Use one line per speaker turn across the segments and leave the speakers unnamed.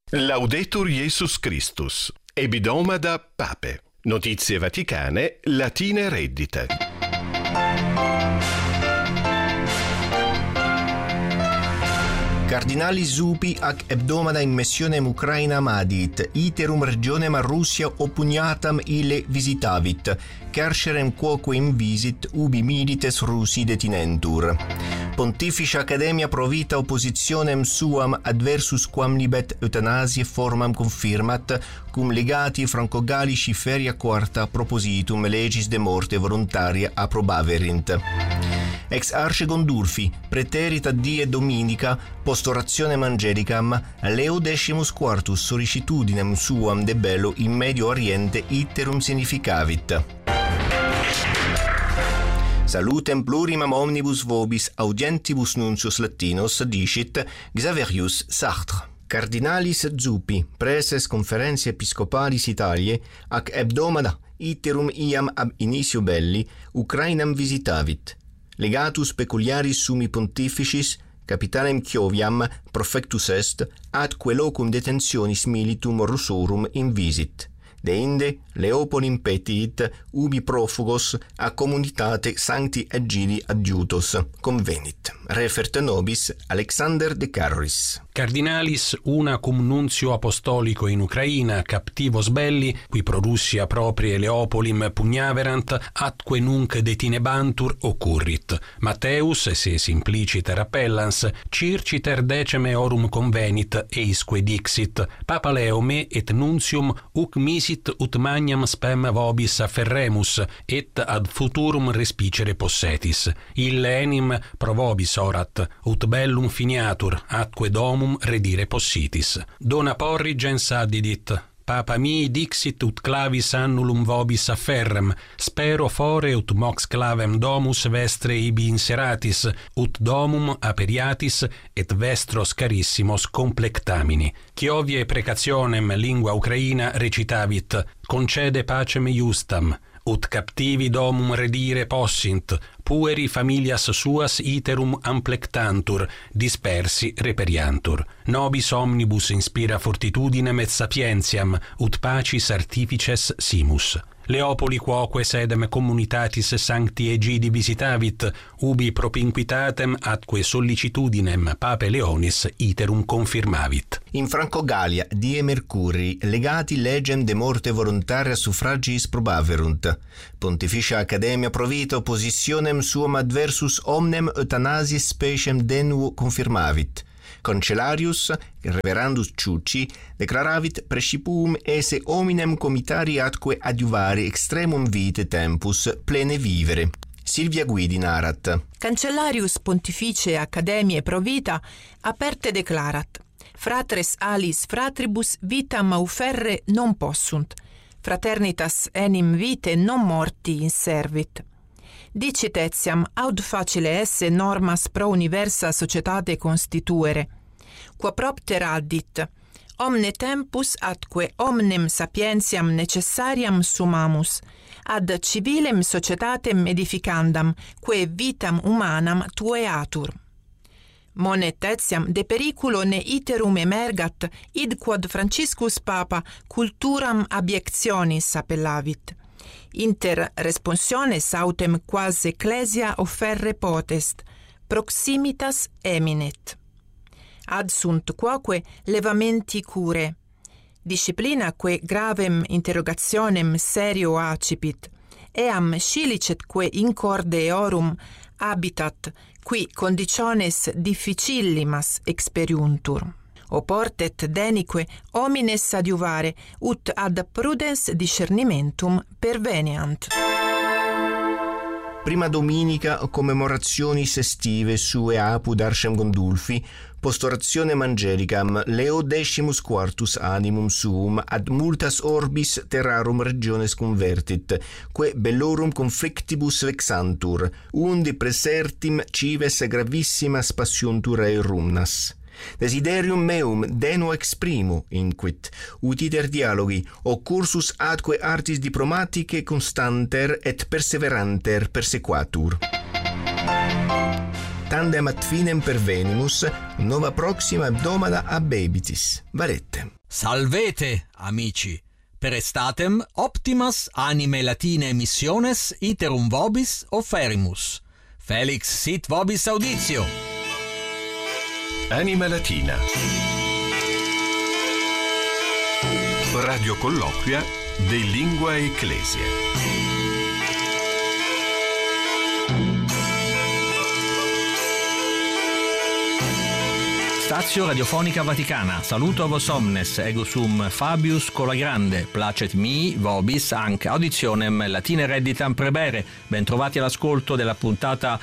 Laudetur Jesus Christus. Ebidomada Pape. Notizie Vaticane, latine reddite.
Cardinali Zuppi ac hebdomada in missionem Ucraina madit, iterum regionem a Russia opugnatam ille visitavit, carcerem quoque invisit ubi milites Russi detinentur. Pontificia Academia Provita oppositionem suam adversus quam libet euthanasie formam confirmat, cum legati franco-gallici feria quarta propositum legis de morte voluntaria approbaverint. Ex arce Gondulfi, preterita die dominica, post orationem angelicam, Leo XIV sollicitudinem suam de bello in Medio Oriente iterum significavit. Salutem plurimam omnibus vobis audientibus nuncius latinos dicit Xaverius Sartre. Cardinalis Zuppi, preses conferentie episcopalis Italiae, ac hebdomada iterum iam ab initio belli Ucrainam visitavit. Legatus peculiaris summi pontificis, capitanem Chioviam profectus est, atque locum detentionis militum Russorum invisit. Deinde Leopolim petiit ubi profugos a communitate sancti Egidi adjutos convenit. Refert nobis Alexander de Carris.
Cardinalis una cum nuncio apostolico in Ucraina captivos belli, qui pro Russia proprie Leopolim pugnaverant, atque nunc detinebantur occurrit. Matteus, se simpliciter appellans, circiter deceme orum convenit, eisque dixit, Papa Leo me et nuntium uc misit ut magnam spem vobis afferremus, et ad futurum respicere possetis. Ille enim pro vobis orat, ut bellum finiatur, atque domum redire possitis. Dona porrigens addidit, Papa mi dixit ut clavis annulum vobis afferrem, spero fore ut mox clavem domus vestre ibi inseratis, ut domum aperiatis et vestros carissimos complectamini. Chiovie precationem lingua ucraina recitavit, concede pacem iustam, ut captivi domum redire possint, pueri familias suas iterum amplectantur, dispersi reperiantur. Nobis omnibus inspira fortitudinem et sapientiam, ut pacis artifices simus. Leopoli quoque sedem communitatis sancti Egidi visitavit, ubi propinquitatem atque sollicitudinem Pape Leonis iterum confirmavit.
In Franco-Gallia, die Mercurii, legati legem de morte voluntaria suffragiis probaverunt. Pontificia Academia Provita oppositionem suam adversus omnem euthanasie speciem denuo confirmavit. Cancellarius, reverendus Ciucci, declaravit praecipum esse hominem comitari atque adiuvari extremum vitae tempus plene vivere. Silvia Guidi narat.
Cancellarius Pontificae Academiae Provita aperte declarat, fratres alis fratribus vitam auferre non possunt, fraternitas enim vitae non morti inservit. Dicit etiam aud facile esse normas pro universa societate constituere, qua propter addit, omne tempus atque omnem sapientiam necessariam summamus, ad civilem societatem edificandam, quae vitam humanam tueatur. Monet etiam de periculo ne iterum emergat, id quod Franciscus Papa culturam abiectionis appellavit. Inter responsiones autem quas ecclesia offerre potest, proximitas eminet. Ad sunt quoque levamenti cure, disciplina que gravem interrogationem serio accipit, eam scilicet que in corde eorum habitat, qui conditiones difficillimas experiuntur. Oportet denique homines adiuvare, ut ad prudens discernimentum perveniant.
Prima dominica commemorationis estive sue apud Arcem Gondulfi, post orationem angelicam Leo XIV animum suum ad multas orbis terrarum regiones convertit, que bellorum conflictibus vexantur, undi presertim cives gravissimas passiontur erumnas. Desiderium meum deno exprimo, inquit, ut iter dialogi, o cursus atque artis diplomaticae constanter et perseveranter persequatur. Tandem ad finem pervenimus, nova proxima hebdomada ab ebitis. Valete.
Salvete, amici, per estatem optimas anime latinae missiones iterum vobis offerimus. Felix sit vobis auditio.
Anima Latina. Radio colloquia de lingua ecclesia.
Stazio Radiofonica Vaticana, saluto a vos omnes, ego sum Fabius Colagrande, placet mi, vobis, anc auditionem Latine redditam prebere. Bentrovati all'ascolto della puntata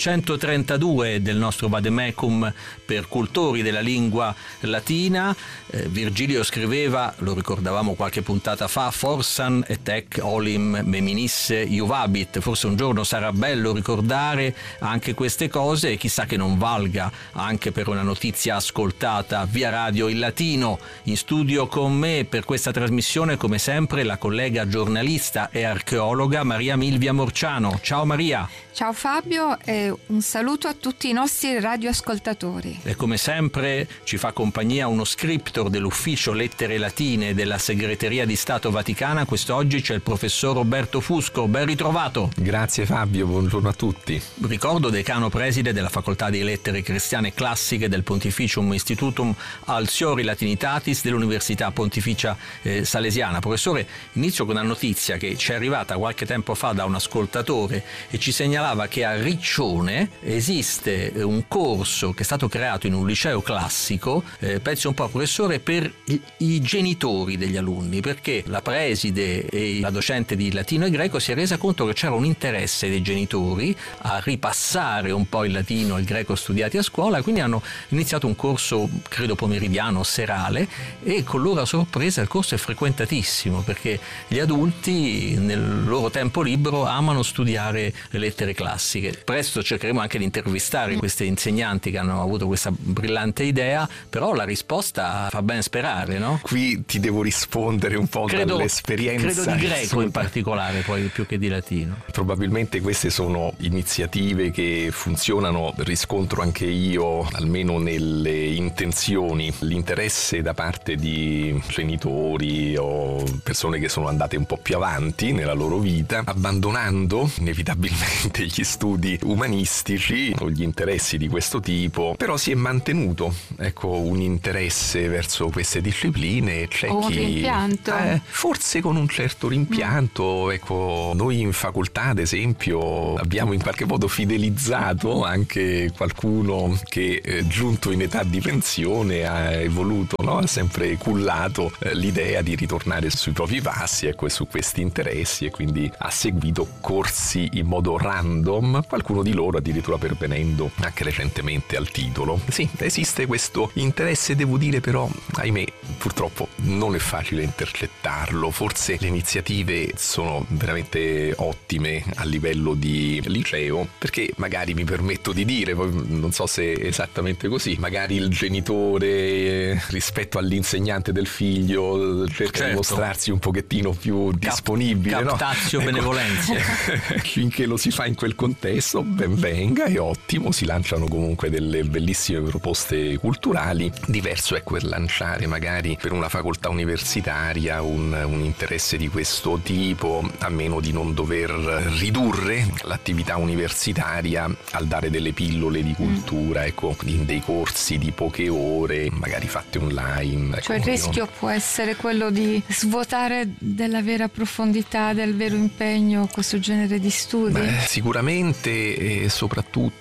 232 del nostro Vademecum per cultori della lingua latina. Virgilio scriveva, lo ricordavamo qualche puntata fa, forsan et ec olim meminisse iuvabit. Forse un giorno sarà bello ricordare anche queste cose e chissà che non valga anche per una notizia ascoltata via radio in latino. In studio con me per questa trasmissione, come sempre, la collega giornalista e archeologa Maria Milvia Morciano. Ciao Maria.
Ciao Fabio e un saluto a tutti i nostri radioascoltatori.
E come sempre ci fa compagnia uno scriptor dell'Ufficio Lettere Latine della Segreteria di Stato Vaticana. Quest'oggi c'è il professor Roberto Fusco. Ben ritrovato.
Grazie Fabio, buongiorno a tutti.
Ricordo decano preside della Facoltà di Lettere Cristiane Classiche del Pontificium Institutum Alciori Latinitatis dell'Università Pontificia Salesiana. Professore, inizio con una notizia che ci è arrivata qualche tempo fa da un ascoltatore e ci segnalava che a Riccione esiste un corso che è stato creato in un liceo classico, pensi un po' professore, per i genitori degli alunni, perché la preside e la docente di latino e greco si è resa conto che c'era un interesse dei genitori a ripassare un po' il latino e il greco studiati a scuola, e quindi hanno iniziato un corso, credo pomeridiano, serale, e con loro sorpresa il corso è frequentatissimo perché gli adulti nel loro tempo libero amano studiare le lettere classiche. Presto cercheremo anche di intervistare queste insegnanti che hanno avuto questa brillante idea, però la risposta fa ben sperare, no?
Qui ti devo rispondere un po' dall'esperienza.
Credo di greco in particolare, poi più che di latino.
Probabilmente queste sono iniziative che funzionano, riscontro anche io, almeno nelle intenzioni, l'interesse da parte di genitori o persone che sono andate un po' più avanti nella loro vita, abbandonando inevitabilmente gli studi umanistici o gli interessi di questo tipo, però si è mantenuto, ecco, un interesse verso queste discipline. C'è
un rimpianto.
Forse con un certo rimpianto, ecco, noi in facoltà ad esempio abbiamo in qualche modo fidelizzato anche qualcuno che giunto in età di pensione ha evoluto, no? Ha sempre cullato l'idea di ritornare sui propri passi, ecco, e su questi interessi, e quindi ha seguito corsi in modo random, qualcuno di loro addirittura pervenendo anche recentemente al titolo. Sì, esiste questo interesse, devo dire però, ahimè, purtroppo non è facile intercettarlo. Forse le iniziative sono veramente ottime a livello di liceo, perché magari mi permetto di dire, poi non so se è esattamente così, magari il genitore rispetto all'insegnante del figlio cerca di mostrarsi un pochettino più disponibile,
captatio, no? Benevolenza.
Finché lo si fa in quel contesto, ben venga, è ottimo, si lanciano comunque delle bellissime proposte culturali. Diverso è quel lanciare magari per una facoltà universitaria un interesse di questo tipo, a meno di non dover ridurre l'attività universitaria al dare delle pillole di cultura, ecco, in dei corsi di poche ore, magari fatte online.
Cioè il rischio può essere quello di svuotare della vera profondità, del vero impegno questo genere di studi?
Sicuramente, e soprattutto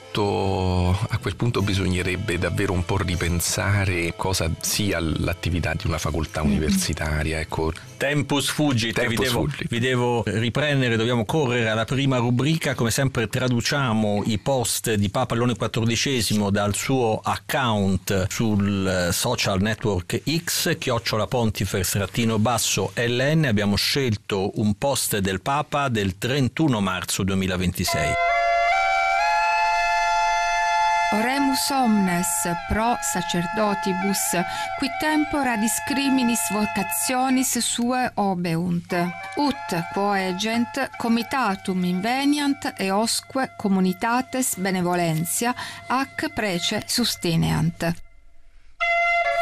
a quel punto bisognerebbe davvero un po' ripensare cosa sia l'attività di una facoltà universitaria, ecco.
Tempus fugit, vi devo riprendere, dobbiamo correre alla prima rubrica. Come sempre traduciamo i post di Papa Leone XIV dal suo account sul social network X, @Pontifex_LN. Abbiamo scelto un post del Papa del 31 marzo 2026.
Oremus omnes pro sacerdotibus, qui tempora discriminis vocationis sue obeunt, ut quo egent comitatum inveniant eosque communitates benevolentia ac prece susteneant.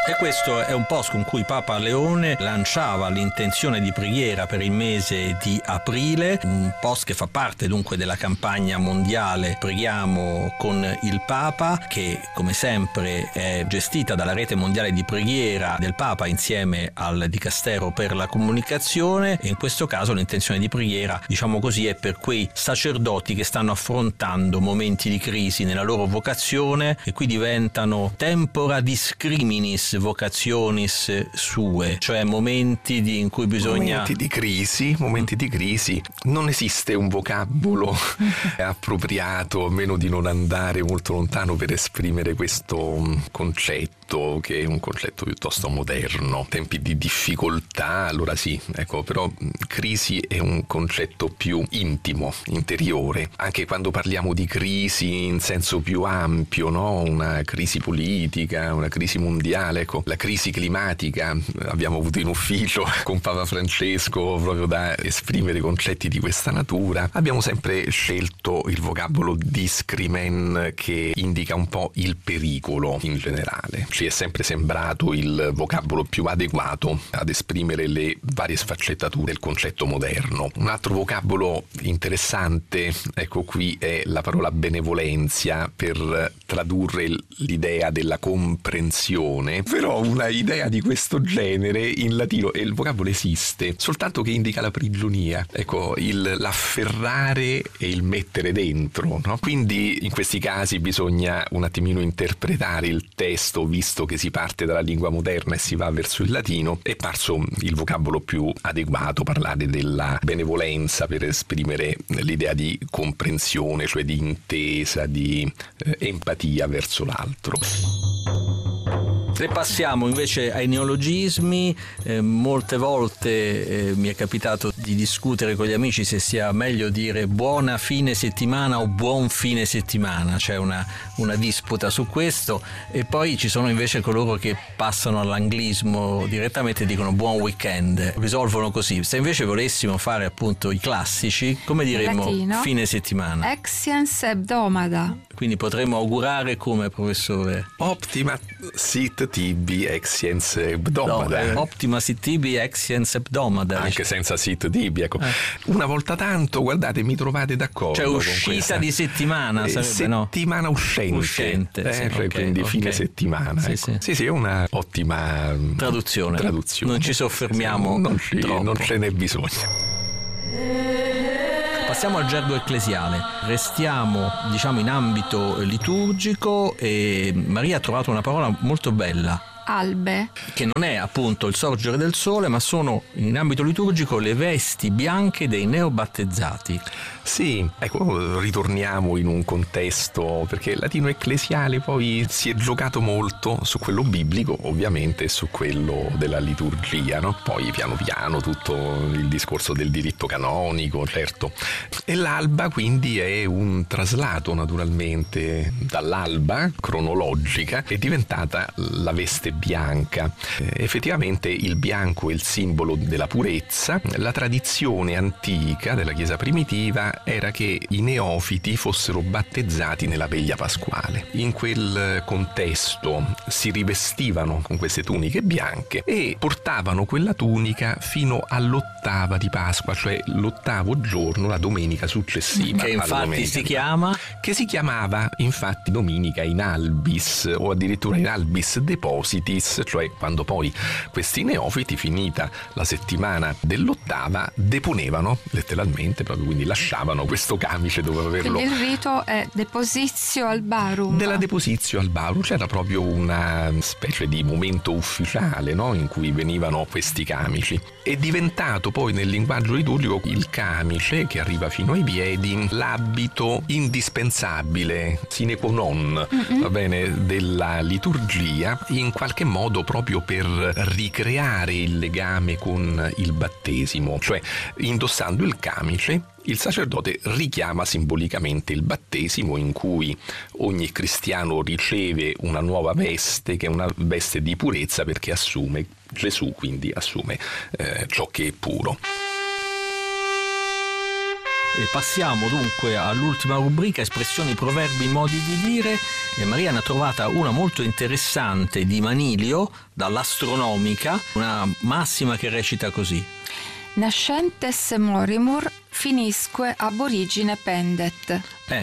E questo è un post con cui Papa Leone lanciava l'intenzione di preghiera per il mese di aprile, un post che fa parte dunque della campagna mondiale Preghiamo con il Papa, che come sempre è gestita dalla rete mondiale di preghiera del Papa insieme al Dicastero per la comunicazione, e in questo caso l'intenzione di preghiera, diciamo così, è per quei sacerdoti che stanno affrontando momenti di crisi nella loro vocazione e qui diventano tempora discriminis vocationis sue, cioè momenti in cui bisogna...
Momenti di crisi. Non esiste un vocabolo appropriato, a meno di non andare molto lontano, per esprimere questo concetto, che è un concetto piuttosto moderno. Tempi di difficoltà, allora sì, ecco, però crisi è un concetto più intimo, interiore. Anche quando parliamo di crisi in senso più ampio, no? Una crisi politica, una crisi mondiale, ecco, la crisi climatica, abbiamo avuto in ufficio con Papa Francesco proprio da esprimere concetti di questa natura. Abbiamo sempre scelto il vocabolo discrimen, che indica un po' il pericolo in generale. Ci è sempre sembrato il vocabolo più adeguato ad esprimere le varie sfaccettature del concetto moderno. Un altro vocabolo interessante, ecco qui, è la parola benevolenza, per tradurre l'idea della comprensione. Però una idea di questo genere in latino, e il vocabolo esiste, soltanto che indica la prigionia, ecco, l'afferrare e il mettere dentro, no? Quindi in questi casi bisogna un attimino interpretare il testo, visto che si parte dalla lingua moderna e si va verso il latino. È parso il vocabolo più adeguato parlare della benevolenza per esprimere l'idea di comprensione, cioè di intesa, di empatia verso l'altro.
Se passiamo invece ai neologismi, molte volte mi è capitato di discutere con gli amici se sia meglio dire buona fine settimana o buon fine settimana, c'è una disputa su questo, e poi ci sono invece coloro che passano all'anglismo direttamente e dicono buon weekend, risolvono così. Se invece volessimo fare appunto i classici, come diremmo
latino,
fine settimana?
Extiens hebdomada.
Quindi potremmo augurare come, professore?
Optima sit tibi extiens hebdomada.
Optima sit tibi extiens hebdomada.
Anche senza sit tibi, ecco. Una volta tanto, guardate, mi trovate d'accordo.
Cioè uscita di settimana, sarebbe,
settimana
no?
Uscente.
Sì,
cioè, quindi fine settimana.
Sì,
ecco. Sì, è una ottima traduzione.
Non ci soffermiamo troppo.
Non ce n'è bisogno.
Passiamo al gergo ecclesiale, restiamo diciamo in ambito liturgico, e Maria ha trovato una parola molto bella.
Albe.
Che non è appunto il sorgere del sole, ma sono in ambito liturgico le vesti bianche dei neobattezzati.
Sì, ecco, ritorniamo in un contesto, perché il latino ecclesiale poi si è giocato molto su quello biblico, ovviamente, e su quello della liturgia, no? Poi piano piano tutto il discorso del diritto canonico, certo. E l'alba quindi è un traslato, naturalmente, dall'alba cronologica è diventata la veste bianca. Effettivamente il bianco è il simbolo della purezza. La tradizione antica della Chiesa primitiva era che i neofiti fossero battezzati nella veglia pasquale. In quel contesto si rivestivano con queste tuniche bianche e portavano quella tunica fino all'ottava di Pasqua, cioè l'ottavo giorno, la domenica successiva.
Che infatti si chiama?
Che si chiamava infatti Dominica in albis, o addirittura in albis depositis, cioè quando poi questi neofiti, finita la settimana dell'ottava, deponevano letteralmente, proprio, quindi lasciavano questo camice, doveva averlo.
Quindi il rito è depositio albarum.
Della depositio albarum c'era proprio una specie di momento ufficiale, no? In cui venivano questi camici. È diventato poi nel linguaggio liturgico il camice, che arriva fino ai piedi, l'abito indispensabile, sine qua non, va bene, della liturgia, in qualche modo proprio per ricreare il legame con il battesimo, cioè indossando il camice il sacerdote richiama simbolicamente il battesimo, in cui ogni cristiano riceve una nuova veste, che è una veste di purezza, perché assume Gesù, quindi assume ciò che è puro.
E passiamo dunque all'ultima rubrica, espressioni, proverbi, modi di dire. E Maria ne ha trovata una molto interessante di Manilio, dall'Astronomica, una massima che recita così:
Nascentes morimur, finisque ab origine pendet.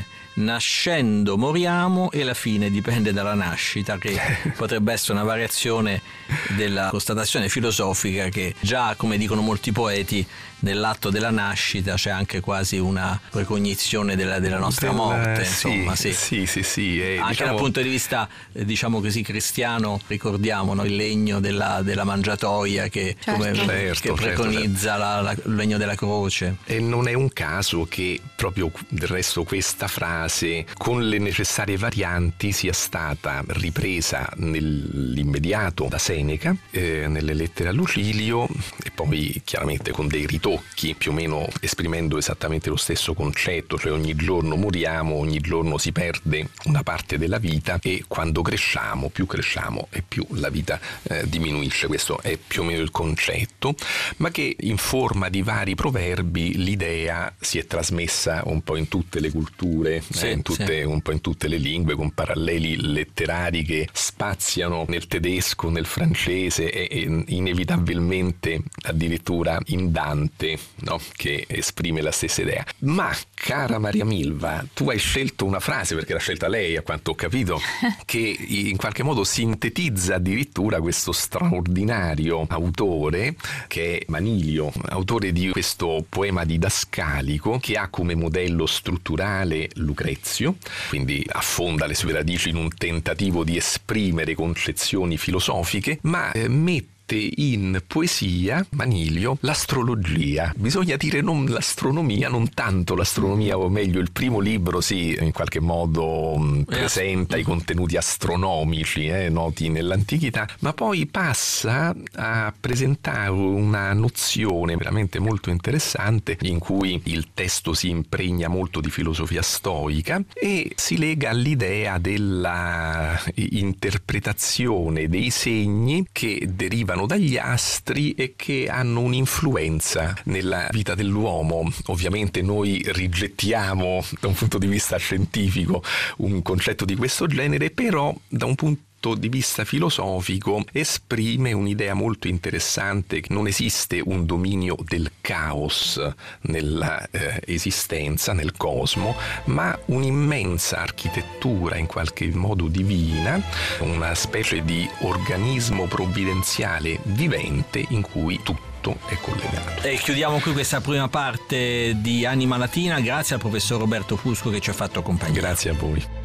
Nascendo moriamo e la fine dipende dalla nascita, che potrebbe essere una variazione della constatazione filosofica che già, come dicono molti poeti, nell'atto della nascita c'è anche quasi una precognizione della nostra morte, insomma. Sì. Anche dal punto di vista, diciamo così, cristiano, ricordiamo, no, il legno della mangiatoia che, che preconizza il legno della croce.
E non è un caso che proprio del resto questa frase, con le necessarie varianti, sia stata ripresa nell'immediato da Seneca, nelle lettere a Lucilio, e poi chiaramente con dei ritocchi, più o meno esprimendo esattamente lo stesso concetto, cioè ogni giorno moriamo, ogni giorno si perde una parte della vita, e quando cresciamo e più la vita diminuisce. Questo è più o meno il concetto, ma che in forma di vari proverbi l'idea si è trasmessa un po' in tutte le culture, un po' in tutte le lingue, con paralleli letterari che spaziano nel tedesco, nel francese e inevitabilmente addirittura in Dante, no? Che esprime la stessa idea. Ma, cara Maria Milva, tu hai scelto una frase, perché l'ha scelta lei a quanto ho capito, che in qualche modo sintetizza addirittura questo straordinario autore che è Manilio, autore di questo poema didascalico che ha come modello strutturale Lucrezio, quindi affonda le sue radici in un tentativo di esprimere concezioni filosofiche, ma mette in poesia Manilio l'astrologia. Bisogna dire non l'astronomia, non tanto l'astronomia, o meglio il primo libro sì, in qualche modo presenta i contenuti astronomici noti nell'antichità, ma poi passa a presentare una nozione veramente molto interessante in cui il testo si impregna molto di filosofia stoica e si lega all'idea della interpretazione dei segni che derivano dagli astri e che hanno un'influenza nella vita dell'uomo. Ovviamente noi rigettiamo da un punto di vista scientifico un concetto di questo genere, però da un punto di vista filosofico esprime un'idea molto interessante: che non esiste un dominio del caos nella esistenza, nel cosmo, ma un'immensa architettura in qualche modo divina, una specie di organismo provvidenziale vivente in cui tutto è collegato.
E chiudiamo qui questa prima parte di Anima Latina. Grazie al professor Roberto Fusco che ci ha fatto compagnia.
Grazie a voi.